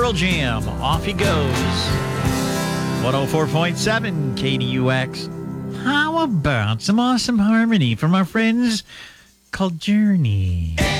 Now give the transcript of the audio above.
Pearl Jam, off he goes. 104.7 KDUX. How about some awesome harmony from our friends called Journey?